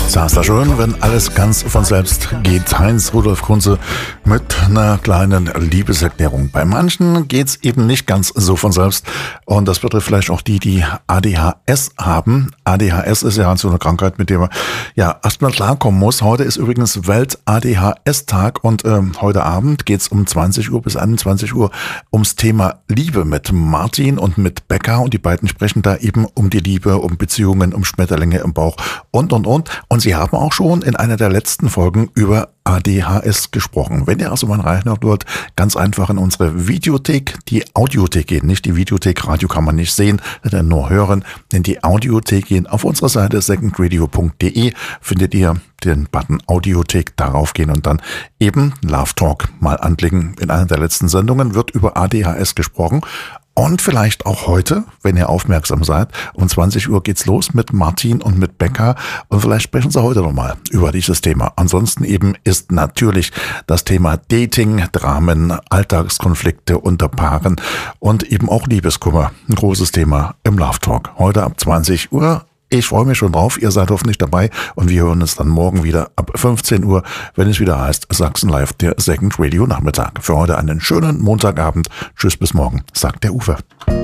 Ist das schön, wenn alles ganz von selbst geht. Heinz Rudolf Kunze mit einer kleinen Liebeserklärung. Bei manchen geht's eben nicht ganz so von selbst. Und das betrifft vielleicht auch die ADHS haben. ADHS ist ja so eine Krankheit, mit der man erstmal klarkommen muss. Heute ist übrigens Welt-ADHS-Tag und heute Abend geht's um 20 Uhr bis 21 Uhr ums Thema Liebe mit Martin und mit Becca. Und die beiden sprechen da eben um die Liebe, um Beziehungen, um Schmetterlinge im Bauch und. Und sie haben auch schon in einer der letzten Folgen über ADHS gesprochen. Wenn ihr also mal reinhören wollt, ganz einfach in unsere Videothek, die Audiothek gehen, nicht die Videothek, Radio kann man nicht sehen, sondern nur hören, in die Audiothek gehen. Auf unserer Seite secondradio.de findet ihr den Button Audiothek, darauf gehen und dann eben Love Talk mal anklicken. In einer der letzten Sendungen wird über ADHS gesprochen. Und vielleicht auch heute, wenn ihr aufmerksam seid, um 20 Uhr geht's los mit Martin und mit Becca. Und vielleicht sprechen sie heute nochmal über dieses Thema. Ansonsten eben ist natürlich das Thema Dating, Dramen, Alltagskonflikte unter Paaren und eben auch Liebeskummer ein großes Thema im Love Talk. Heute ab 20 Uhr. Ich freue mich schon drauf, ihr seid hoffentlich dabei und wir hören uns dann morgen wieder ab 15 Uhr, wenn es wieder heißt Sachsen Live, der Second Radio Nachmittag. Für heute einen schönen Montagabend. Tschüss bis morgen, sagt der Uwe.